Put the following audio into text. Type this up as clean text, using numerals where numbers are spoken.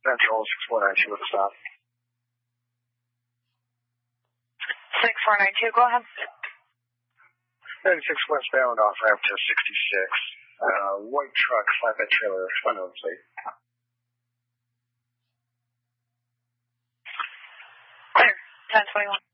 Central 6492 with a stop. 6492, go ahead. 96 westbound off ramp to 66. White truck, flatbed trailer, unknown plate. 1021.